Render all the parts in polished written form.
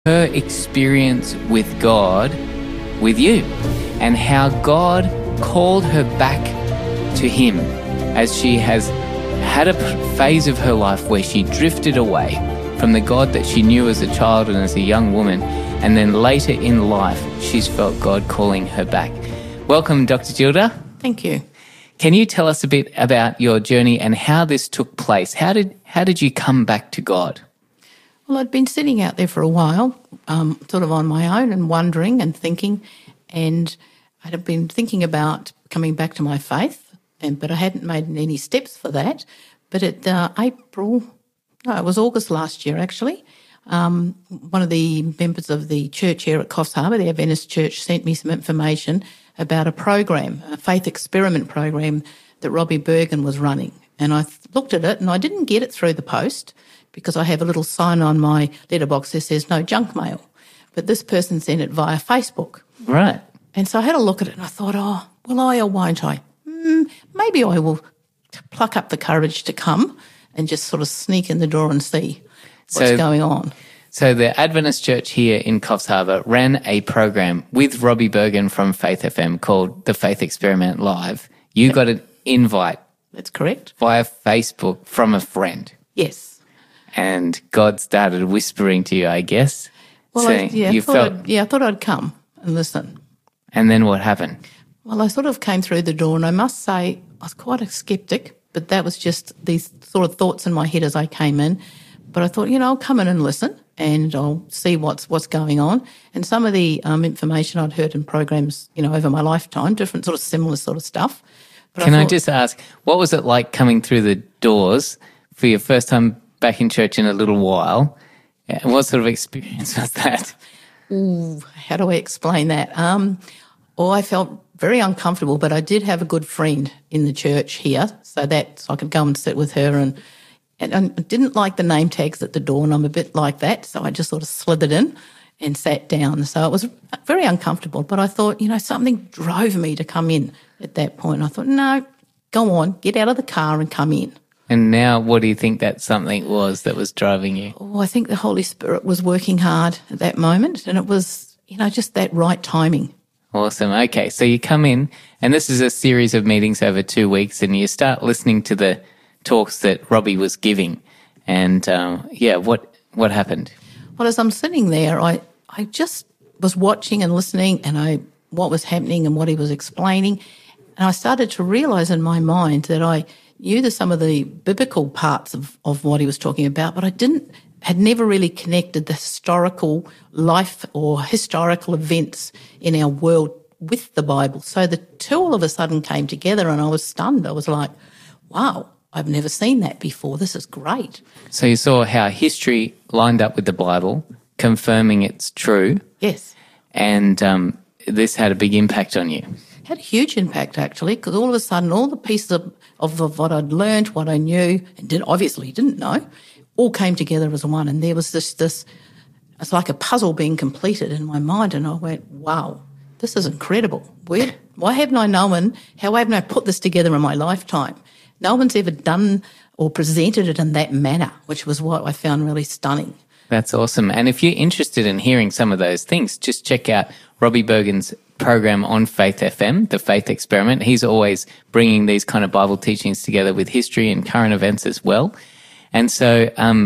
her experience with God, with you, and how God called her back to Him as she has had a phase of her life where she drifted away from the God that she knew as a child and as a young woman, and then later in life she's felt God calling her back. Welcome, Dr. Gilda. Thank you. Can you tell us a bit about your journey and how this took place? How did you come back to God? Well, I'd been sitting out there for a while, sort of on my own and wondering and thinking, and I'd have been thinking about coming back to my faith, but I hadn't made any steps for that. But at it was August last year actually, one of the members of the church here at Coffs Harbour, the Adventist Church, sent me some information about a program, a faith experiment program that Robbie Bergen was running. And I looked at it and I didn't get it through the post because I have a little sign on my letterbox that says no junk mail. But this person sent it via Facebook. Right. And so I had a look at it and I thought, oh, will I or won't I? Maybe I will pluck up the courage to come and just sort of sneak in the door and see what's going on. So the Adventist Church here in Coffs Harbour ran a program with Robbie Bergen from Faith FM called The Faith Experiment Live. You got an invite. That's correct. Via Facebook from a friend. Yes. And God started whispering to you, I guess. Well, so I thought I'd come and listen. And then what happened? Well, I sort of came through the door and I must say I was quite a sceptic, but that was just these sort of thoughts in my head as I came in. But I thought, I'll come in and listen and I'll see what's going on. And some of the information I'd heard in programs, over my lifetime, different sort of similar sort of stuff. But I just ask, what was it like coming through the doors for your first time back in church in a little while? And what sort of experience was that? Ooh, how do I explain that? I felt very uncomfortable, but I did have a good friend in the church here, so I could go and sit with her, and I didn't like the name tags at the door, and I'm a bit like that, so I just sort of slithered in and sat down. So it was very uncomfortable, but I thought, something drove me to come in at that point. I thought, no, go on, get out of the car and come in. And now what do you think that something was that was driving you? Oh, I think the Holy Spirit was working hard at that moment, and it was, just that right timing. Awesome. Okay, so you come in, and this is a series of meetings over 2 weeks, and you start listening to the talks that Robbie was giving. And, what happened? Well, as I'm sitting there, I just was watching and listening what was happening and what he was explaining, and I started to realise in my mind that I knew some of the biblical parts of what he was talking about, but I had never really connected the historical life or historical events in our world with the Bible. So the two all of a sudden came together and I was stunned. I was like, wow, I've never seen that before. This is great. So you saw how history lined up with the Bible, confirming it's true. Yes. And this had a big impact on you. Had a huge impact, actually, because all of a sudden all the pieces of what I'd learned, what I knew, and obviously didn't know, all came together as one. And there was this it's like a puzzle being completed in my mind, and I went, wow, this is incredible. Why haven't I known, how haven't I put this together in my lifetime? No one's ever done or presented it in that manner, which was what I found really stunning. That's awesome. And if you're interested in hearing some of those things, just check out Robbie Bergen's program on Faith FM, The Faith Experiment. He's always bringing these kind of Bible teachings together with history and current events as well. And so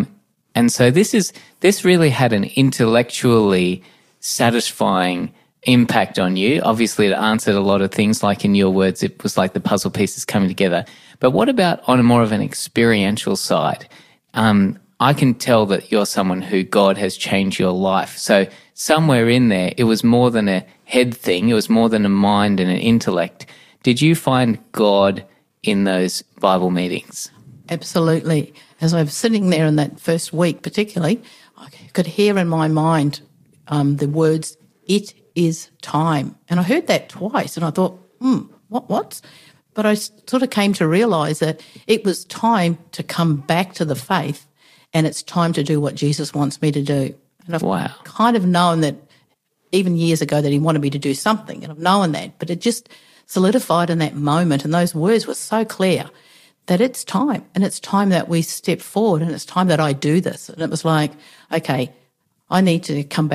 this really had an intellectually satisfying impact on you. Obviously, it answered a lot of things, like in your words, it was like the puzzle pieces coming together. But what about on a more of an experiential side? I can tell that you're someone who God has changed your life. So somewhere in there, it was more than a head thing. It was more than a mind and an intellect. Did you find God in those Bible meetings? Absolutely. As I was sitting there in that first week particularly, I could hear in my mind the words, "It is time." And I heard that twice and I thought, what? But I sort of came to realise that it was time to come back to the faith, and it's time to do what Jesus wants me to do. And I've kind of known that even years ago that he wanted me to do something, and I've known that, but it just solidified in that moment, and those words were so clear that it's time, and it's time that we step forward, and it's time that I do this. And it was like, okay, I need to come back